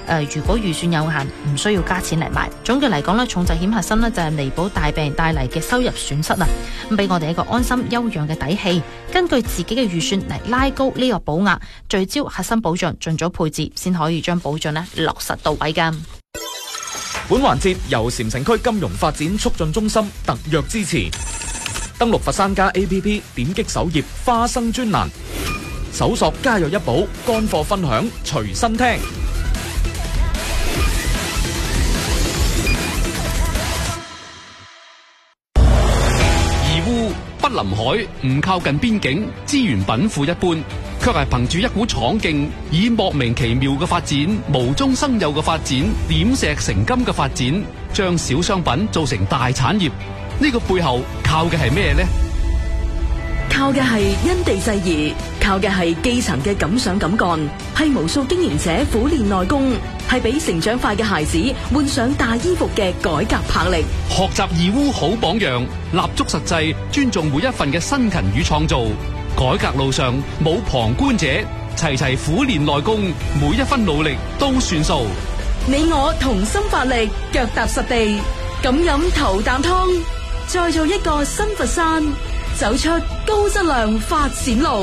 如果預算有限，唔需要加錢嚟買。總結嚟講咧，重疾險核心咧就係彌補大病帶嚟嘅收入損失啊，咁俾我哋一個安心休養嘅底氣。根據自己嘅預算嚟拉高呢個保額，聚焦核心保障，盡早配置，先可以將保障咧落實到位㗎。 本環節由禪城區金融發展促進中心特約支持。登錄佛山家 APP， 點擊首頁花生專欄，搜索家有一寶，乾貨分享隨身聽。 義烏不臨海，唔靠近邊境，資源稟賦一般，卻係憑住一股闖勁，以莫名其妙嘅發展、無中生有嘅發展、點石成金嘅發展，將小商品做成大產業。呢個背後靠嘅係咩呢？ 靠嘅係因地制宜，靠嘅係基層嘅敢想敢幹，係無數經營者苦練內功，係俾成長快嘅孩子換上大衣服嘅改革魄力。 學習義烏好榜樣，立足實際，尊重每一份嘅辛勤與創造。改革路上冇旁觀者，齊齊苦練內功，每一分努力都算數。 你我同心發力，腳踏實地，敢飲頭啖湯，再做一個新佛山，走出高質量發展路。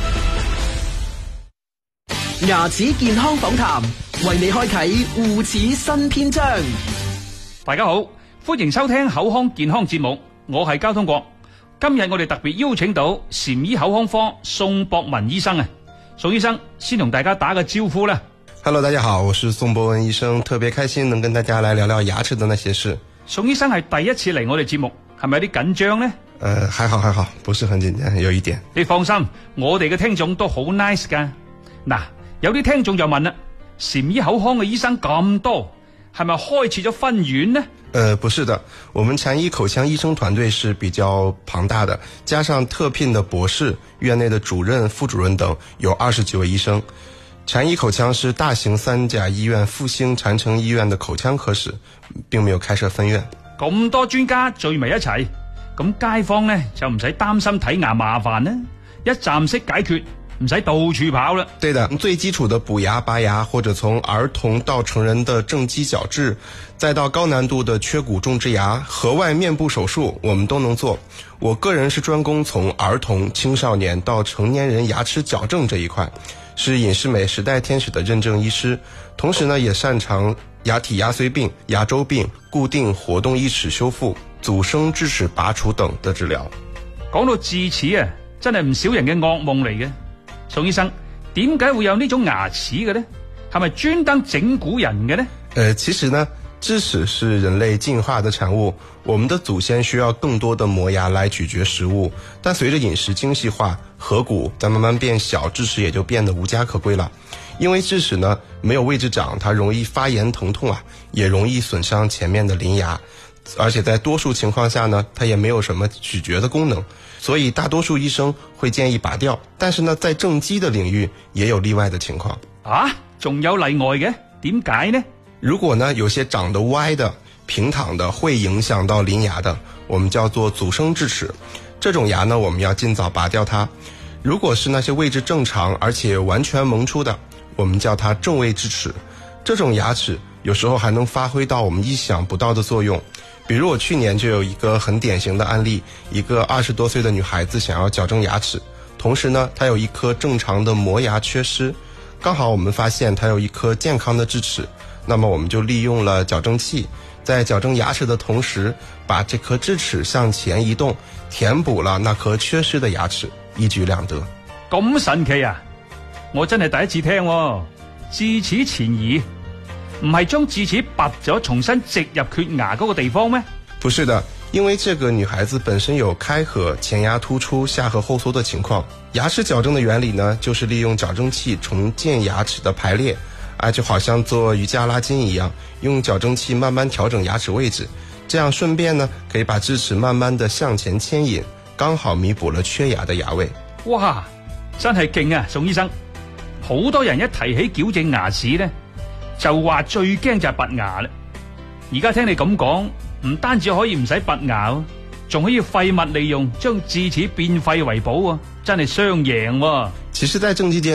牙齒健康訪談，為你開啟護齒新篇章。 大家好，歡迎收聽口腔健康節目，我係交通國。今日我哋特別邀請到禪醫口腔科宋博文醫生啊，宋醫生先同大家打個招呼啦。 Hello， 大家好，我是宋博文醫生，特別開心能跟大家來聊聊牙齒的那些事。 宋醫生係第一次嚟我哋節目，係咪有啲緊張呢？ 還好，不是很緊張，有一點。 你放心，我哋嘅聽眾都好 nice 噶。嗱，有啲聽眾就問啦，禪醫口腔嘅醫生咁多，係咪開設咗分院呢？ 不是的，我們禪醫口腔醫生團隊是比較龐大的，加上特聘的博士、院內的主任、副主任等，有20幾位醫生。禪醫口腔是大型3甲醫院復星禪城醫院的口腔科室，並沒有開設分院。 咁多專家聚埋一齊，咁街坊呢就唔使擔心睇牙麻煩啦，一站式解決，唔使到處跑了。 對的，最基礎的補牙、拔牙，或者從兒童到成人的正畸矯治，再到高難度的缺骨種植牙、頜外面部手術，我們都能做。我個人是專攻從兒童、青少年到成年人牙齒矯正這一塊，是隱適美時代天使的認證醫師，同時呢也擅長牙體壓髓病、牙周病、固定活動義齒修復、阻生智齒拔除等的治療。 講到智齒啊，真係唔少人嘅噩夢嚟嘅。宋醫生，點解會有呢種牙齒嘅呢？係咪專登整蠱人嘅呢？ 其實呢，智齒是人類進化的產物，我們的祖先需要更多的磨牙來咀嚼食物，但隨着飲食精細化，頜骨在慢慢變小，智齒也就變得無家可歸了。因為智齒呢沒有位置長，它容易發炎疼痛啊，也容易損傷前面的鄰牙，而且在多數情況下呢，它也沒有什麼咀嚼的功能。所以大多數醫生會建議拔掉，但是呢，在正畸的領域也有例外的情況。 啊，仲有例外嘅？點解呢？ 如果呢，有些長得歪的、平躺的，會影響到鄰牙的，我們叫做阻生智齒。這種牙呢，我們要盡早拔掉它。如果是那些位置正常而且完全萌出的，我們叫它正位智齒。這種牙齒有時候還能發揮到我們意想不到的作用。比如我去年就有一個很典型的案例，一個20多歲的女孩子想要矯正牙齒，同時呢，她有一顆正常的磨牙缺失，剛好我們發現她有一顆健康的智齒，那麼我們就利用了矯正器，在矯正牙齒的同時，把這顆智齒向前移動，填補了那顆缺失的牙齒，一舉兩得。 咁神奇啊！我真係第一次聽喎，智齒前移。唔係將智齒拔咗，重新植入缺牙嗰個地方咩？ 不是的，因為這個女孩子本身有開頜、前牙突出、下頜後縮的情況。牙齒矯正的原理呢，就是利用矯正器重建牙齒的排列，就好像做瑜伽拉筋一樣，用矯正器慢慢調整牙齒位置，這樣順便呢可以把智齒慢慢的向前牽引，剛好彌補了缺牙的牙位。 哇，真係勁啊，宋醫生！好多人一提起矯正牙齒呢，就話最驚就係拔牙啦。而家聽你咁講，唔單止可以唔使拔牙，仲可以廢物利用，將智齒變廢為寶，真係雙贏喎。 其實在正畸界呢，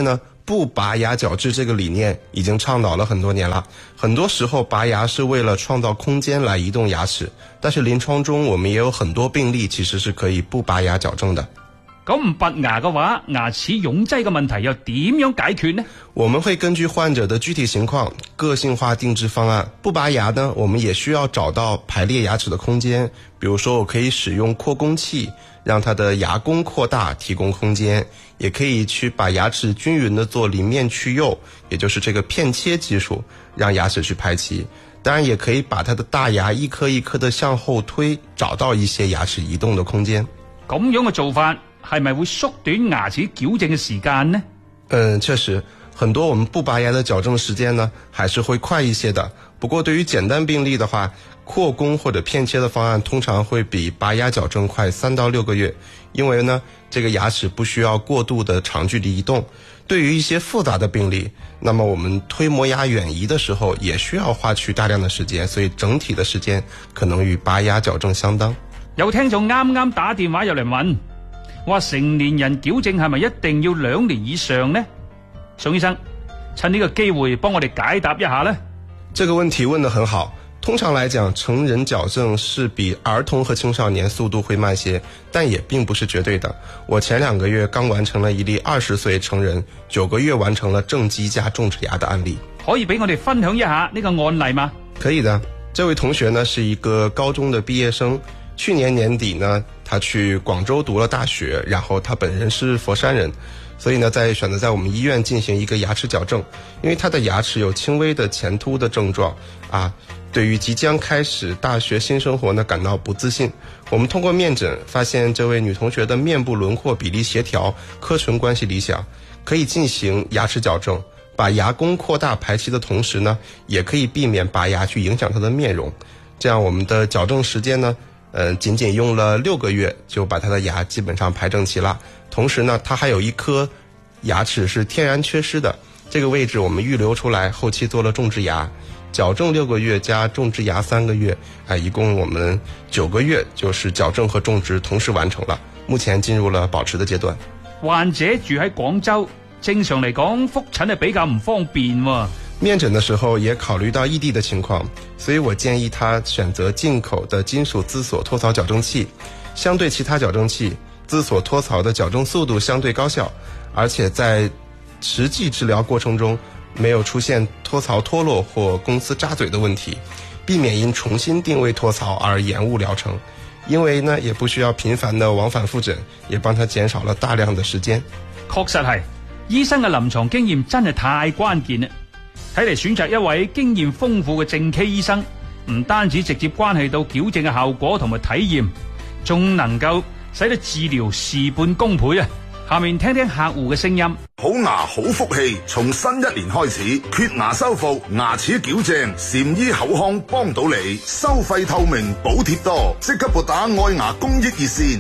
不拔牙矫治这个理念已经倡导了很多年了。很多时候拔牙是为了創造空間來移動牙齒，但是臨床中我們也有很多病例其實是可以不拔牙矯正的。 咁唔拔牙嘅話，牙齒擁擠嘅問題又點樣解決呢？ 我們會根據患者的具體情況個性化定制方案。不拔牙呢，我們也需要找到排列牙齒的空間，比如說我可以使用擴弓器讓它的牙弓擴大提供空間，也可以去把牙齒均勻的做鄰面去釉，也就是這個片切技術，讓牙齒去排齊。當然也可以把它的大牙一顆一顆的向後推，找到一些牙齒移動的空間。 咁樣嘅做法係咪會縮短牙齒矯正嘅時間呢？ 確實，很多我們不拔牙的矯正時間呢，還是會快一些的。不過對於簡單病例的話，擴弓或者片切的方案通常會比拔牙矯正快3到6個月，因為呢，這個牙齒不需要過度的長距離移動。對於一些複雜的病例，那麼我們推磨牙遠移的時候也需要花去大量的時間，所以整體的時間可能與拔牙矯正相當。 有聽眾啱啱打電話入嚟問，話成年人矯正係咪一定要2年以上呢？宋醫生，趁呢個機會幫我哋解答一下呢。 這個問題問得很好。通常來講，成人矯正是比兒童和青少年速度會慢些，但也並不是絕對的。我前2個月剛完成了一例20歲成人9個月完成了正畸加種植牙的案例。 可以俾我哋分享一下呢個案例嗎？ 可以的。這位同學呢是一個高中的畢業生，去年年底呢他去廣州讀了大學，然後他本人是佛山人，所以呢選擇在我們醫院進行一個牙齒矯正。因為他的牙齒有輕微的前凸的症狀對於即將開始大學新生活呢感到不自信。我們通過面診發現這位女同學的面部輪廓比例協調，科唇關係理想，可以進行牙齒矯正。把牙弓擴大排齊的同時呢，也可以避免拔牙去影響她的面容。這樣我們的矯正時間呢僅僅用了6個月就把她的牙基本上排整齊了。同時呢，她還有一顆牙齒是天然缺失的，這個位置我們預留出來，後期做了種植牙。矯正6個月加種植牙3個月，一共我們9個月就是矯正和種植同時完成了，目前進入了保持的階段。 患者住喺廣州，正常嚟講覆診係比較唔方便喎。 面診的時候也考慮到異地的情況，所以我建議他選擇進口的金屬資鎖脫槽矯正器。相對其他矯正器，資鎖脫槽的矯正速度相對高效，而且在實際治療過程中沒有出現脫槽脫落或公司扎嘴的問題，避免因重新定位脫槽而延誤療程。因為呢也不需要頻繁的往返複診，也幫他減少了大量的時間。 確實係，醫生嘅臨床經驗真係太關鍵啦。睇嚟選擇一位經驗豐富嘅正畸醫生，唔單止直接關係到矯正嘅效果同埋體驗，仲能夠使到治療事半功倍啊！下面聽聽客戶嘅聲音。 好牙好福氣，從新一年開始，缺牙修復、牙齒矯正，禪醫口腔幫到你，收費透明，補貼多，即刻撥打愛牙公益熱線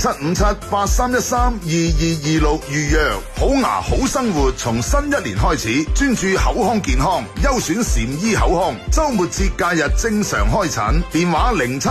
075783132226預約。好牙好生活，從新一年開始，專注口腔健康，優選禪醫口腔，週末節假日正常開診，電話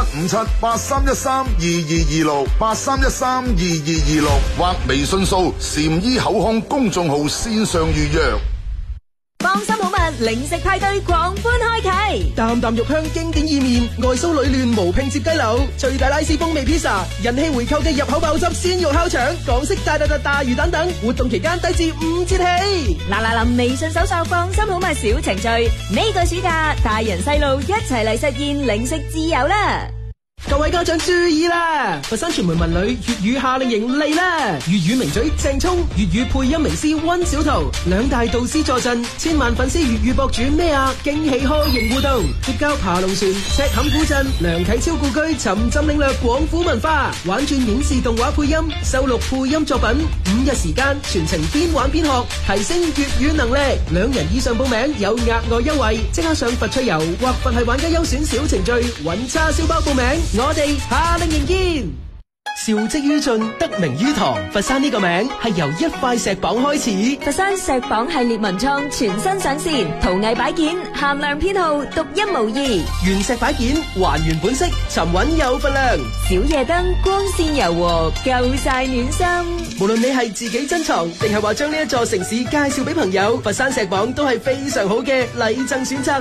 075783132226，83132226或微信掃禪醫口腔公眾號線上預約。 放心好物，零食派對狂歡開啟， 淡淡肉香經典意麵，外酥裏嫩無拼接雞柳，最大拉絲風味披薩，人氣回購嘅入口爆汁鮮肉烤腸，港式大魚蛋等，活動期間低至5折起。 嗱，微信搜索放心好物小程序，呢個暑假大人細路一齊嚟實現零食自由啦！ 各位家長注意啦！佛山傳媒文旅粵語夏令營嚟啦！粵語名嘴鄭聰、粵語配音名師溫小圖兩大導師助陣，千萬粉絲粵語博主咩啊驚喜開營互動，結交爬龍船、赤坎古鎮、梁啟超故居，沉浸領略廣府文化，玩轉影視動畫配音，收錄配音作品，5日時間全程邊玩邊學，提升粵語能力。2人以上報名有額外優惠，即刻上佛趣遊或佛系玩家優選小程序揾叉燒包報名。我哋夏令營見。 韶跡於盡，得名於堂。佛山呢個名係由一塊石榜開始。 佛山石榜系列文創全新上線，陶藝擺件限量編號，獨一無二。 原石擺件還原本色，沉穩有分量。 小夜燈光線柔和，夠晒暖心。 無論你係自己珍藏，定係話將呢一座城市介紹俾朋友，佛山石榜都係非常好嘅禮贈選擇。